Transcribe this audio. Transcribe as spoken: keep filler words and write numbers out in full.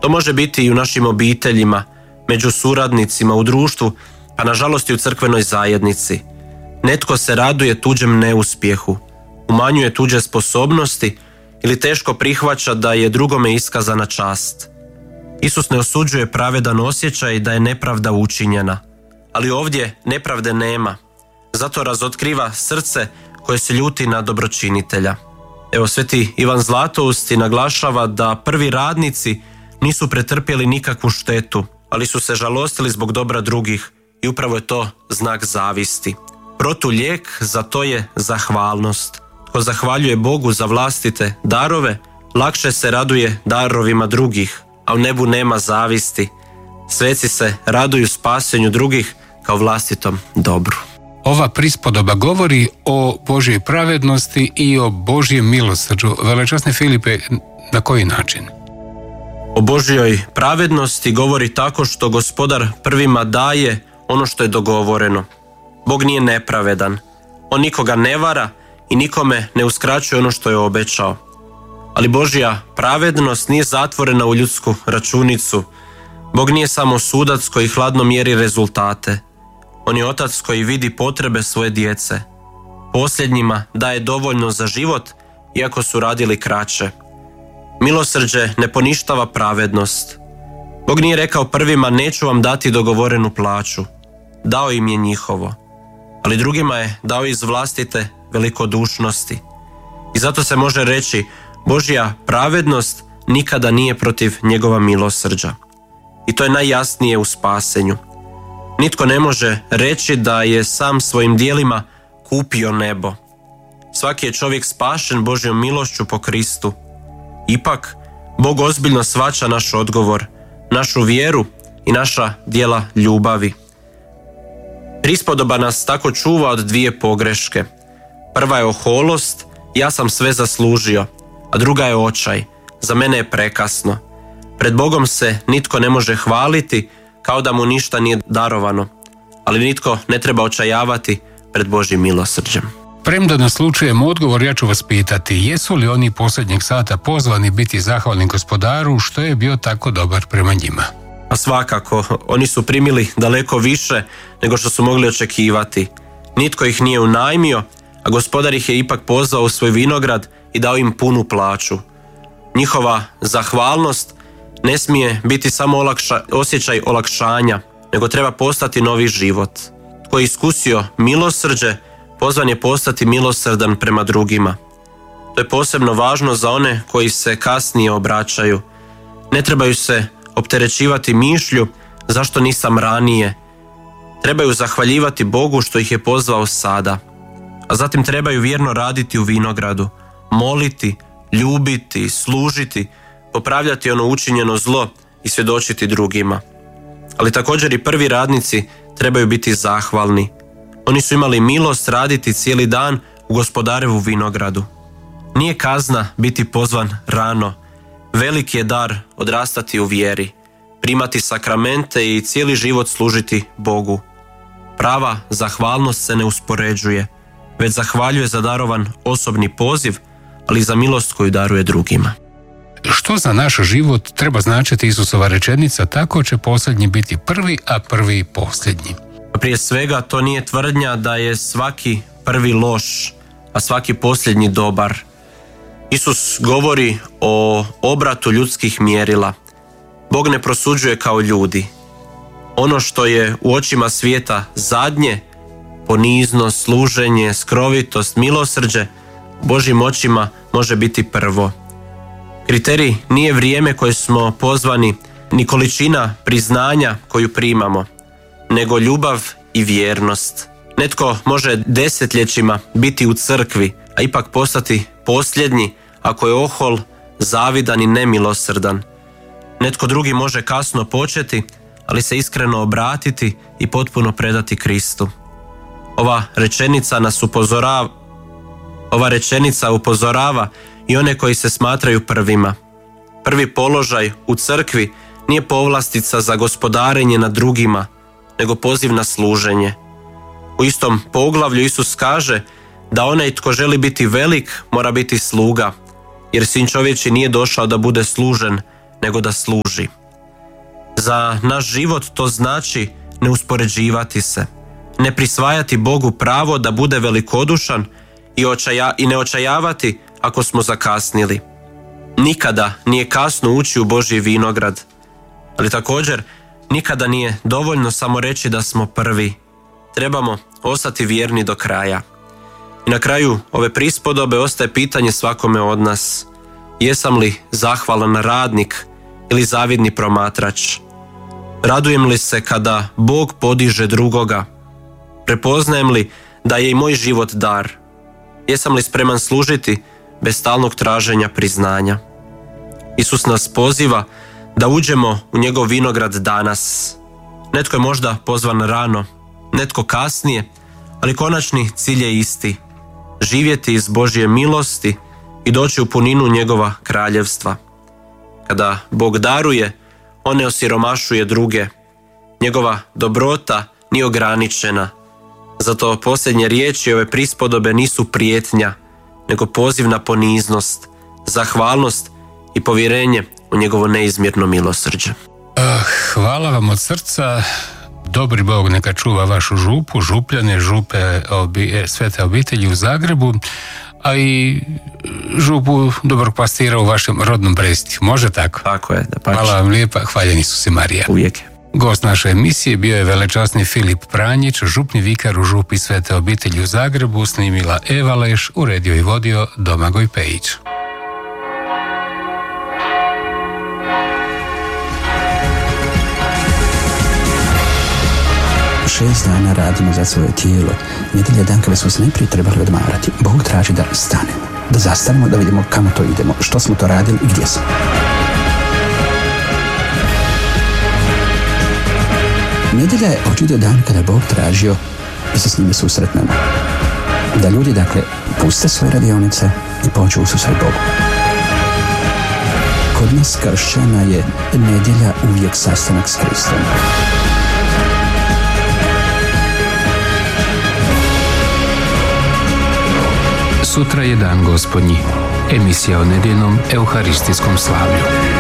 To može biti i u našim obiteljima, među suradnicima, u društvu, pa nažalost i u crkvenoj zajednici. Netko se raduje tuđem neuspjehu, umanjuje tuđe sposobnosti ili teško prihvaća da je drugome iskazana čast. Isus ne osuđuje pravedan osjećaj da je nepravda učinjena, ali ovdje nepravde nema. Zato razotkriva srce koje se ljuti na dobročinitelja. Evo, sveti Ivan Zlatousti naglašava da prvi radnici nisu pretrpjeli nikakvu štetu, ali su se žalostili zbog dobra drugih i upravo je to znak zavisti. Protulijek za to je zahvalnost. Tko zahvaljuje Bogu za vlastite darove, lakše se raduje darovima drugih, a u nebu nema zavisti. Sveci se raduju spasenju drugih kao vlastitom dobru. Ova prispodoba govori o Božjoj pravednosti i o Božjem milosrđu. Velečasni Filipe, na koji način? O Božjoj pravednosti govori tako što Gospodar prvima daje ono što je dogovoreno. Bog nije nepravedan. On nikoga ne vara i nikome ne uskraćuje ono što je obećao. Ali Božja pravednost nije zatvorena u ljudsku računicu. Bog nije samo sudac koji hladno mjeri rezultate. On je otac koji vidi potrebe svoje djece. Posljednjima daje dovoljno za život, iako su radili kraće. Milosrđe ne poništava pravednost. Bog nije rekao prvima neću vam dati dogovorenu plaću. Dao im je njihovo. Ali drugima je dao iz vlastite velikodušnosti. I zato se može reći, Božja pravednost nikada nije protiv njegova milosrđa. I to je najjasnije u spasenju. Nitko ne može reći da je sam svojim djelima kupio nebo. Svaki je čovjek spašen Božjom milošću po Kristu. Ipak, Bog ozbiljno shvaća naš odgovor, našu vjeru i naša djela ljubavi. Prispodoba nas tako čuva od dvije pogreške. Prva je oholost, ja sam sve zaslužio, a druga je očaj, za mene je prekasno. Pred Bogom se nitko ne može hvaliti kao da mu ništa nije darovano, ali nitko ne treba očajavati pred Božjim milosrđem. Premda naslučujemo odgovor, ja ću vas pitati, jesu li oni posljednjeg sata pozvani biti zahvalni Gospodaru što je bio tako dobar prema njima? A svakako, oni su primili daleko više nego što su mogli očekivati. Nitko ih nije unajmio, a Gospodar ih je ipak pozvao u svoj vinograd i dao im punu plaću. Njihova zahvalnost ne smije biti samo olakša, osjećaj olakšanja, nego treba postati novi život. Tko je iskusio milosrđe, pozvan je postati milosrdan prema drugima. To je posebno važno za one koji se kasnije obraćaju. Ne trebaju se opterećivati mišlju zašto nisam ranije. Trebaju zahvaljivati Bogu što ih je pozvao sada. A zatim trebaju vjerno raditi u vinogradu, moliti, ljubiti, služiti, popravljati ono učinjeno zlo i svjedočiti drugima. Ali također i prvi radnici trebaju biti zahvalni. Oni su imali milost raditi cijeli dan u Gospodarevu vinogradu. Nije kazna biti pozvan rano. Veliki je dar odrastati u vjeri, primati sakramente i cijeli život služiti Bogu. Prava zahvalnost se ne uspoređuje, već zahvaljuje za darovan osobni poziv, ali za milost koju daruje drugima. Što za naš život treba značiti Isusova rečenica, tako će posljednji biti prvi, a prvi posljednji? Prije svega, to nije tvrdnja da je svaki prvi loš, a svaki posljednji dobar. Isus govori o obratu ljudskih mjerila. Bog ne prosuđuje kao ljudi. Ono što je u očima svijeta zadnje, poniznost, služenje, skrovitost, milosrđe, Božjim očima može biti prvo. Kriterij nije vrijeme koje smo pozvani, ni količina priznanja koju primamo, nego ljubav i vjernost. Netko može desetljećima biti u crkvi, a ipak postati posljednji ako je ohol, zavidan i nemilosrdan. Netko drugi može kasno početi, ali se iskreno obratiti i potpuno predati Kristu. Ova rečenica nas upozorava, ova rečenica upozorava i one koji se smatraju prvima. Prvi položaj u crkvi nije povlastica za gospodarenje nad drugima, nego poziv na služenje. U istom poglavlju Isus kaže da onaj tko želi biti velik mora biti sluga, jer Sin čovječji nije došao da bude služen, nego da služi. Za naš život to znači ne uspoređivati se, ne prisvajati Bogu pravo da bude velikodušan i, očaja, i ne očajavati ako smo zakasnili. Nikada nije kasno ući u Božji vinograd, ali također nikada nije dovoljno samo reći da smo prvi. Trebamo ostati vjerni do kraja. I na kraju ove prispodobe ostaje pitanje svakome od nas. Jesam li zahvalan radnik ili zavidni promatrač? Radujem li se kada Bog podiže drugoga? Prepoznajem li da je i moj život dar? Jesam li spreman služiti bez stalnog traženja priznanja? Isus nas poziva da uđemo u njegov vinograd danas. Netko je možda pozvan rano, netko kasnije, ali konačni cilj je isti. Živjeti iz Božje milosti i doći u puninu njegova kraljevstva. Kada Bog daruje, on ne osiromašuje druge. Njegova dobrota nije ograničena. Zato posljednje riječi ove prispodobe nisu prijetnja, nego poziv na poniznost, zahvalnost i povjerenje u njegovo neizmjerno milosrđe. Hvala vam od srca. Dobri Bog neka čuva vašu župu, župljane, župe obi, Svete obitelji u Zagrebu, a i župu dobrog pastira u vašem rodnom Bresti. Može tako? Tako je, da pači. Hvala vam lijepa, hvaljen Isus i Marija. Uvijek. Gost naše emisije bio je velečasni Filip Pranjić, župni vikar u župi Svete obitelji u Zagrebu, snimila Eva Leš, uredio i vodio Domagoj Pejić. Šest dana radimo za svoje tijelo. Nedjelja je dan kada smo se najprije trebali odmarati. Bog traži da stanemo, da zastanemo, da vidimo kamo to idemo, što smo to radili i gdje smo. Nedjelja je očito dan kada je Bog tražio da se s njime susretnemo. Da ljudi, dakle, puste svoje radionice i pođu u susret Bogu. Kod nas kršćana je nedjelja uvijek sastanak s Kristom. Sutra je dan Gospodnji, emisija o nedjeljnom euharistijskom slavlju.